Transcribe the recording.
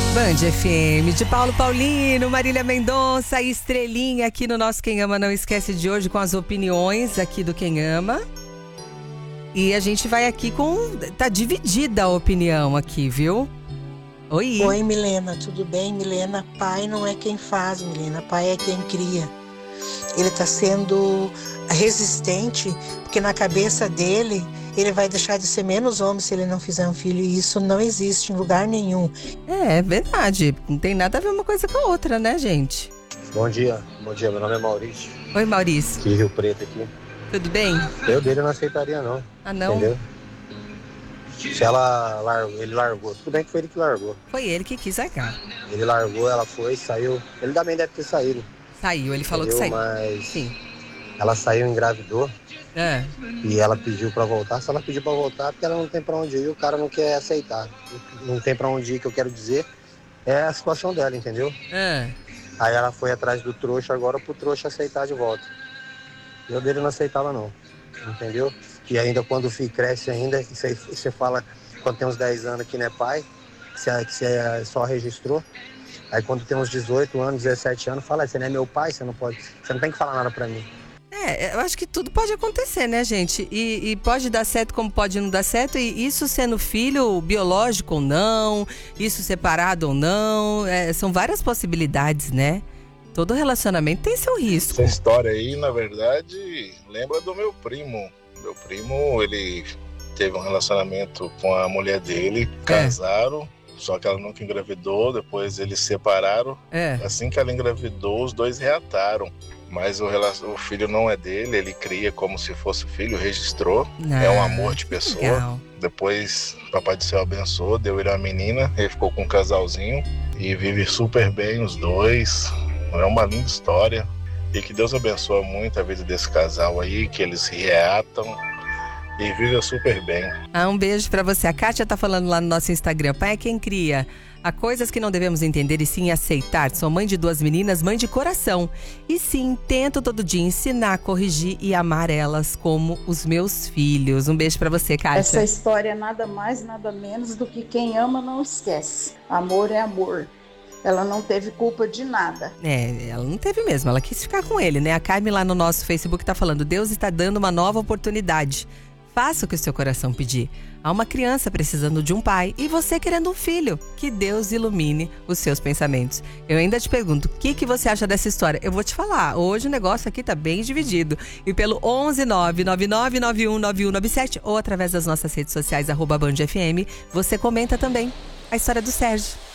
Band FM, de Paulo Paulino, Marília Mendonça e Estrelinha aqui no nosso Quem Ama Não Esquece de hoje, com as opiniões aqui do Quem Ama. E a gente vai aqui tá dividida a opinião aqui, viu? Oi. Oi, Milena, tudo bem? Milena, pai não é quem faz, Milena, pai é quem cria. Ele tá sendo resistente, porque na cabeça dele, ele vai deixar de ser menos homem se ele não fizer um filho. E isso não existe em lugar nenhum. É verdade. Não tem nada a ver uma coisa com a outra, né, gente? Bom dia. Meu nome é Maurício. Oi, Maurício. Aqui, Rio Preto, aqui. Tudo bem? Eu dele não aceitaria, não. Ah, não? Entendeu? Se ele largou. Tudo bem que foi ele que largou. Foi ele que quis largar. Ele largou, ela foi, saiu. Ele também deve ter saído. Saiu, ele falou entendeu? que saiu. Mas sim. Ela saiu, engravidou. É. E ela pediu pra voltar. Se ela pediu pra voltar, porque ela não tem pra onde ir, o cara não quer aceitar. Não tem pra onde ir, que eu quero dizer. É a situação dela, entendeu? É. Aí ela foi atrás do trouxa agora pro trouxa aceitar de volta. Eu dele não aceitava, não. Entendeu? E ainda quando o filho cresce ainda, você fala, quando tem uns 10 anos que não é pai, que você só registrou. Aí quando tem uns 18 anos, 17 anos, fala, você não é meu pai, você não tem que falar nada pra mim. Eu acho que tudo pode acontecer, né, gente? E pode dar certo como pode não dar certo. E isso sendo filho biológico ou não, isso separado ou não, são várias possibilidades, né? Todo relacionamento tem seu risco. Essa história aí, na verdade, lembra do meu primo. Meu primo, ele teve um relacionamento com a mulher dele, casaram, só que ela nunca engravidou, depois eles separaram. Assim que ela engravidou, os dois reataram. Mas o filho não é dele, ele cria como se fosse filho, registrou. É um amor de pessoa. Legal. Depois, o Papai do Céu abençoou, deu ele uma menina, ele ficou com um casalzinho e vive super bem os dois. É uma linda história. E que Deus abençoe muito a vida desse casal aí, que eles se reatam e vivem super bem. Um beijo pra você. A Kátia tá falando lá no nosso Instagram. Pai é quem cria. Há coisas que não devemos entender e sim aceitar. Sou mãe de 2 meninas, mãe de coração. E sim, tento todo dia ensinar, corrigir e amar elas como os meus filhos. Um beijo pra você, Kátia. Essa história é nada mais, nada menos do que quem ama não esquece. Amor é amor. Ela não teve culpa de nada. Ela não teve mesmo. Ela quis ficar com ele, né? A Carmen lá no nosso Facebook tá falando: Deus está dando uma nova oportunidade. Faça o que o seu coração pedir. Há uma criança precisando de um pai e você querendo um filho. Que Deus ilumine os seus pensamentos. Eu ainda te pergunto, o que você acha dessa história? Eu vou te falar, hoje o negócio aqui tá bem dividido. E pelo 11999919197 ou através das nossas redes sociais @bandfm, você comenta também a história do Sérgio.